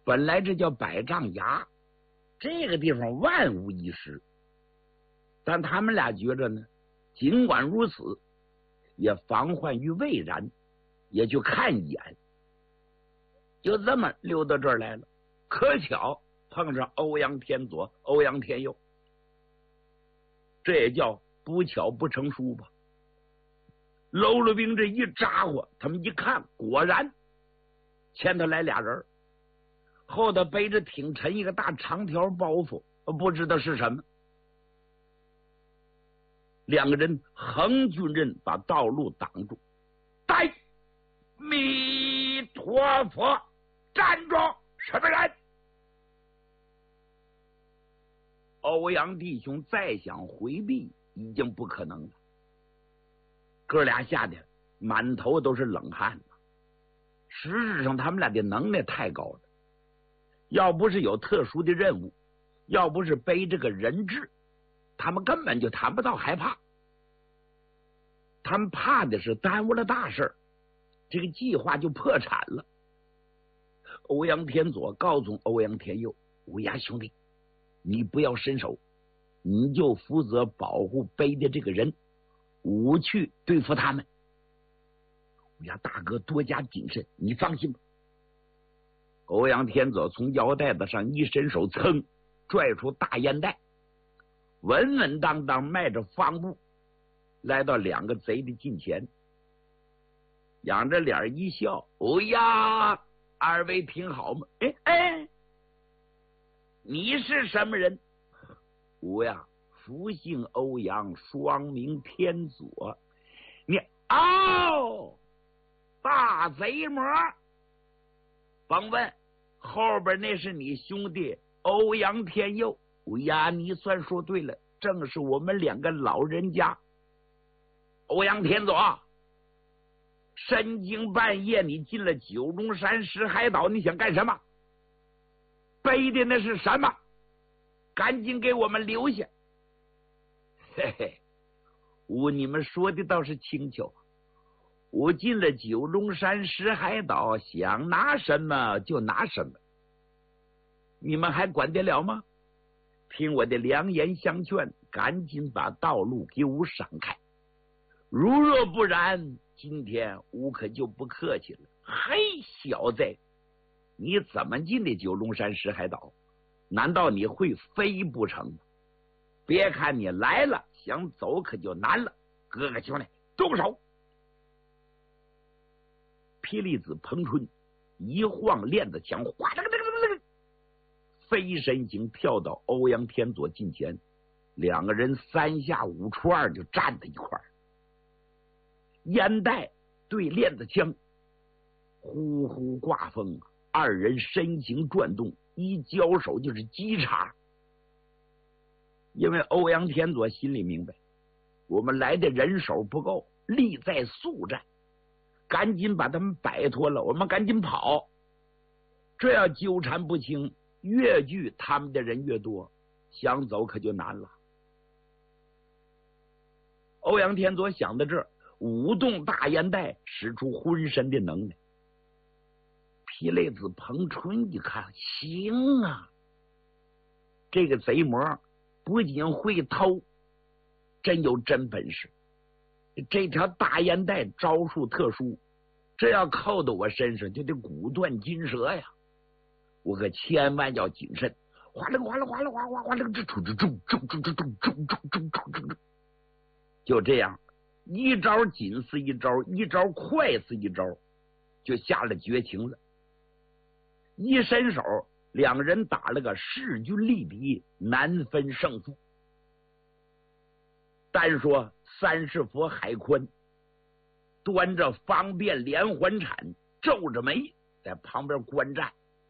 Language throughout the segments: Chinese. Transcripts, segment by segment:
本来这叫百丈崖，这个地方万无一失，但他们俩觉着呢，尽管如此，也防患于未然，也去看一眼，就这么溜到这儿来了。可巧碰上欧阳天佐、欧阳天佑，这也叫不巧不成书吧。喽啰兵这一扎伙，他们一看，果然前头来俩人，后头背着挺沉一个大长条包袱，不知道是什么。两个人横军刃把道路挡住，待弥陀佛，站住！什么人？欧阳弟兄再想回避，已经不可能了。哥俩吓得满头都是冷汗。实质上他们俩的能耐太高了，要不是有特殊的任务，要不是背这个人质，他们根本就谈不到害怕。他们怕的是耽误了大事，这个计划就破产了。欧阳天佐告诉欧阳天佑：乌鸦兄弟，你不要伸手，你就负责保护背的这个人，我去对付他们。乌鸦大哥多加谨慎，你放心吧。欧阳天佐从腰带子上一伸手，噌拽出大烟袋，稳稳当当迈着方步来到两个贼的近前，仰着脸一笑：哦呀，二位挺好吗？哎，你是什么人？我呀，福姓欧阳，双名天佐。你大贼魔，甭问，后边那是你兄弟欧阳天佑。哎呀，你算说对了，正是我们两个老人家。欧阳天佐，深更半夜你进了九龙山石海岛，你想干什么？背的那是什么？赶紧给我们留下！嘿嘿，你们说的倒是轻巧。我进了九龙山石海岛，想拿什么就拿什么，你们还管得了吗？听我的良言相劝，赶紧把道路给我闪开，如若不然，今天我可就不客气了。嘿，小子，你怎么进的九龙山石海岛？难道你会飞不成？别看你来了，想走可就难了。哥哥兄弟，动手！霹雳子彭春一晃链子枪，哗啦啦啦啦，飞身形跳到欧阳天佐近前，两个人三下五除二就站在一块儿，烟袋对链子枪，呼呼刮风，二人身形转动，一交手就是击叉。因为欧阳天佐心里明白，我们来的人手不够，力在速战，赶紧把他们摆脱了，我们赶紧跑。这要纠缠不清，越聚他们的人越多，想走可就难了。欧阳天佐想到这儿，舞动大烟袋，使出浑身的能耐。霹雳子彭春一看，行啊，这个贼魔不仅会偷，真有真本事。这条大烟袋招数特殊，这要扣到我身上就得骨断筋折呀！我可千万要谨慎。哗啦哗啦哗啦哗哗哗啦，就这样，一招紧似一招，一招快似一招，就下了绝情了。一伸手，两人打了个势均力敌，难分胜负。单说三世佛海宽端着方便连环铲，皱着眉在旁边观战。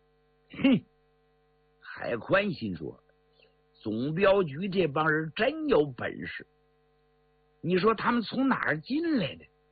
海宽心说，总镖局这帮人真有本事，你说他们从哪儿进来的？